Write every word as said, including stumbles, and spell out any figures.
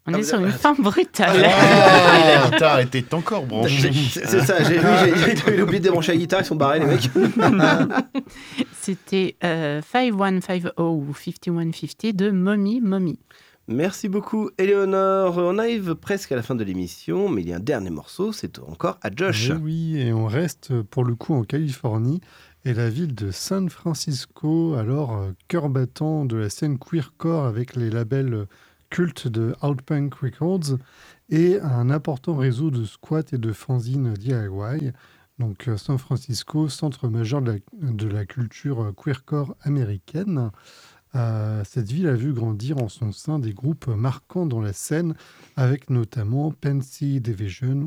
On Ah, est vous sur avez- une fin brutale. Ah, la guitare était encore branchée. C'est c'est ça, j'ai vu, j'ai, j'ai oublié de débrancher la guitare, ils sont barrés les mecs. C'était euh, cinquante-et-un cinquante ou cinquante et un cinquante de Mommy Mommy. Merci beaucoup, Éléonore. On arrive presque à la fin de l'émission, mais il y a un dernier morceau, c'est encore à Josh. Eh oui, et on reste pour le coup en Californie et la ville de San Francisco, alors euh, cœur battant de la scène queercore avec les labels euh, cultes de Outpunk Records et un important réseau de squats et de fanzines D I Y. Donc euh, San Francisco, centre majeur de la, de la culture euh, queercore américaine. Euh, cette ville a vu grandir en son sein des groupes marquants dans la scène, avec notamment Pansy Division